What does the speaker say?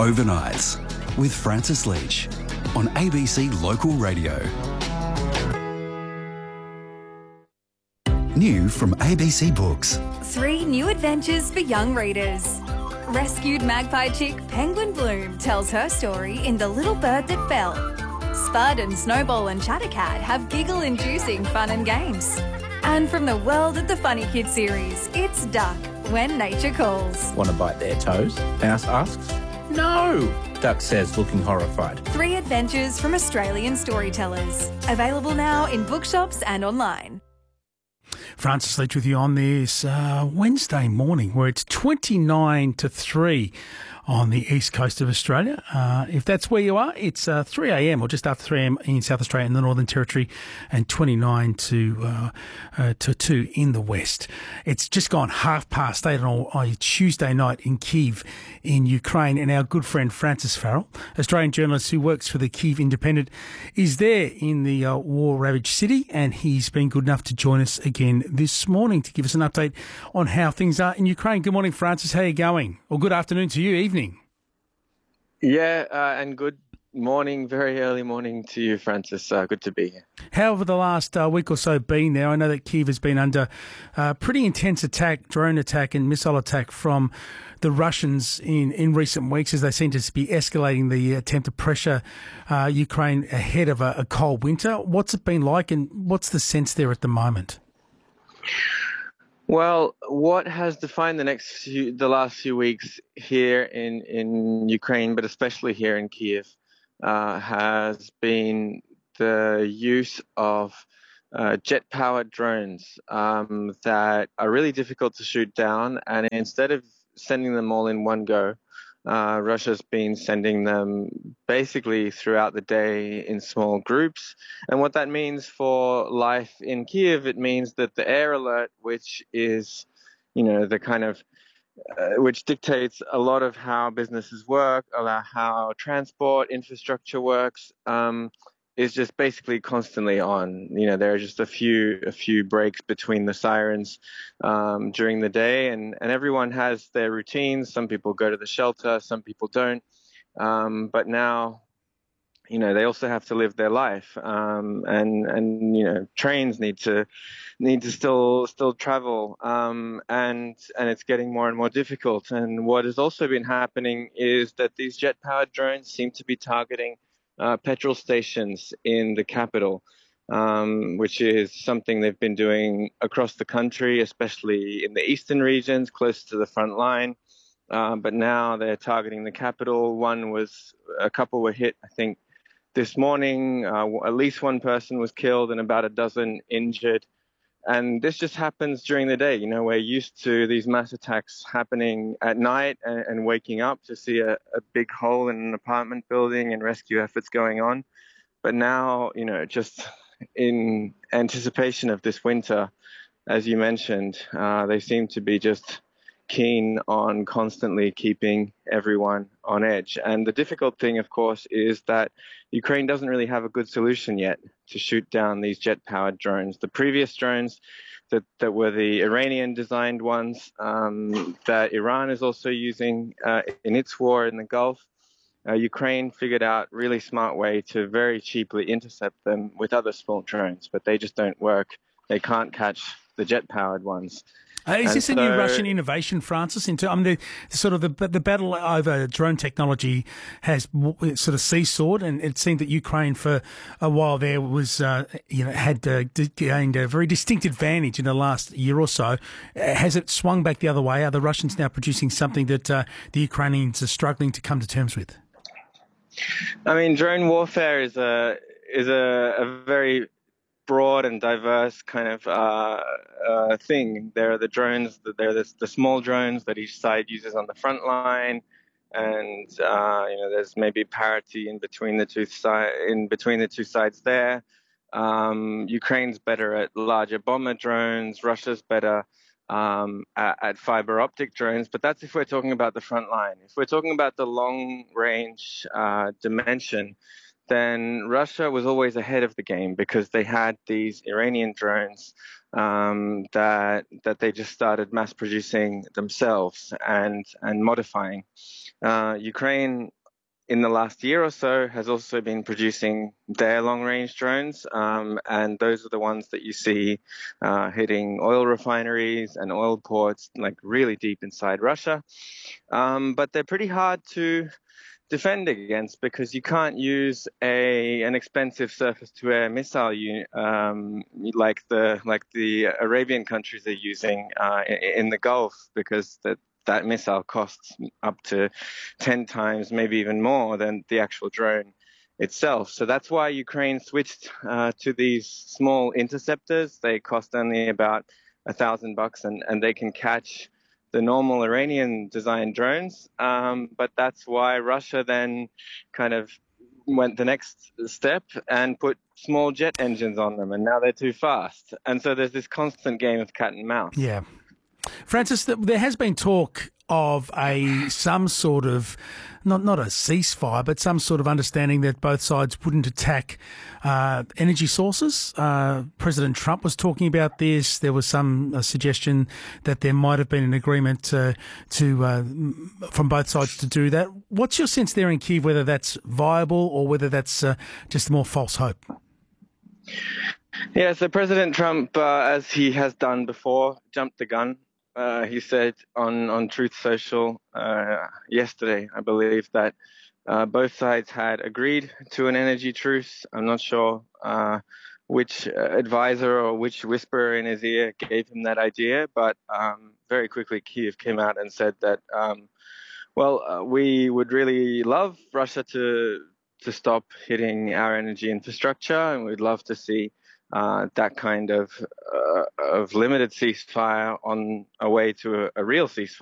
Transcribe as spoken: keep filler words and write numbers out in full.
Overnights with Francis Leach on A B C Local Radio. New from A B C Books. Three new adventures for young readers. Rescued magpie chick Penguin Bloom tells her story in The Little Bird That Fell. Spud and Snowball and Chattercat have giggle-inducing fun and games. And from the world of the Funny Kid series, it's Duck, When Nature Calls. Want to bite their toes? Mouse asks. No, Duck says, looking horrified. Three adventures from Australian storytellers. Available now in bookshops and online. Francis Leach with you on this uh, Wednesday morning where it's twenty-nine to three on the east coast of Australia. Uh, if that's where you are, it's uh, three a.m. or just after three a.m. in South Australia and the Northern Territory, and twenty-nine to uh, uh, to two in the west. It's just gone half past eight on a Tuesday night in Kyiv in Ukraine, and our good friend Francis Farrell, Australian journalist who works for the Kyiv Independent, is there in the uh, war-ravaged city, and he's been good enough to join us again this morning to give us an update on how things are in Ukraine. Good morning, Francis. How are you going? Or good afternoon to you, evening. Yeah, uh, and good morning, very early morning to you, Francis. Uh, good to be here. How have the last uh, week or so been there? I know that Kyiv has been under uh, pretty intense attack, drone attack and missile attack from the Russians in, in recent weeks, as they seem to be escalating the attempt to pressure uh, Ukraine ahead of a, a cold winter. What's it been like, and what's the sense there at the moment? Well, what has defined the next few, the last few weeks here in, in Ukraine, but especially here in Kyiv, uh, has been the use of uh, jet-powered drones um, that are really difficult to shoot down. And instead of sending them all in one go, uh, Russia's been sending them basically throughout the day in small groups. And what that means for life in Kyiv, it means that the air alert, which is, you know, the kind of, uh, which dictates a lot of how businesses work, how transport infrastructure works, um, is just basically constantly on. You know, there are just a few a few breaks between the sirens um, during the day, and, and everyone has their routines. Some people go to the shelter, some people don't. Um, but now, you know, they also have to live their life, um, and and you know, trains need to need to still still travel, um, and and it's getting more and more difficult. And what has also been happening is that these jet-powered drones seem to be targeting Uh, petrol stations in the capital, um, which is something they've been doing across the country, especially in the eastern regions, close to the front line. Uh, but now they're targeting the capital. One was, a couple were hit, I think, this morning. Uh, at least one person was killed and about a dozen injured. And this just happens during the day. You know, we're used to these mass attacks happening at night and, and waking up to see a, a big hole in an apartment building and rescue efforts going on. But now, you know, just in anticipation of this winter, as you mentioned, uh, they seem to be just keen on constantly keeping everyone on edge. And the difficult thing, of course, is that Ukraine doesn't really have a good solution yet to shoot down these jet-powered drones. The previous drones that, that were the Iranian-designed ones um, that Iran is also using uh, in its war in the Gulf, uh, Ukraine figured out a really smart way to very cheaply intercept them with other small drones, but they just don't work. They can't catch the jet-powered ones. Uh, is and this so, a new Russian innovation, Francis? Into I mean, the, sort of the the battle over drone technology has w- sort of seesawed, and it seemed that Ukraine for a while there was, uh, you know, had uh, gained a very distinct advantage in the last year or so. Uh, has it swung back the other way? Are the Russians now producing something that uh, the Ukrainians are struggling to come to terms with? I mean, drone warfare is a is a, a very broad and diverse kind of uh, uh, thing. There are the drones, there are the, the small drones that each side uses on the front line, and uh, you know, there's maybe parity in between the two si- in between the two sides there. Um, Ukraine's better at larger bomber drones. Russia's better um, at, at fiber optic drones. But that's if we're talking about the front line. If we're talking about the long range uh, dimension, then Russia was always ahead of the game because they had these Iranian drones um, that that they just started mass producing themselves and and modifying. Uh, Ukraine, in the last year or so, has also been producing their long-range drones, um, and those are the ones that you see uh, hitting oil refineries and oil ports, like really deep inside Russia. Um, but they're pretty hard to defend against because you can't use a an expensive surface-to-air missile you, um, like the like the Arabian countries are using uh, in, in the Gulf, because that that missile costs up to ten times, maybe even more, than the actual drone itself. So that's why Ukraine switched uh, to these small interceptors. They cost only about a thousand bucks, and and they can catch the normal Iranian designed drones. Um, but that's why Russia then kind of went the next step and put small jet engines on them, and now they're too fast. And so there's this constant game of cat and mouse. Yeah. Francis, there has been talk of a some sort of, not not a ceasefire, but some sort of understanding that both sides wouldn't attack uh, energy sources. Uh, President Trump was talking about this. There was some uh, suggestion that there might have been an agreement to, to uh, from both sides to do that. What's your sense there in Kyiv, whether that's viable or whether that's uh, just more false hope? Yeah, so President Trump, uh, as he has done before, jumped the gun. Uh, he said on, on Truth Social uh, yesterday, I believe, that uh, both sides had agreed to an energy truce. I'm not sure uh, which advisor or which whisperer in his ear gave him that idea, but um, very quickly Kyiv came out and said that, um, well, uh, we would really love Russia to to stop hitting our energy infrastructure, and we'd love to see Uh, that kind of uh, of limited ceasefire on a way to a, a real ceasefire.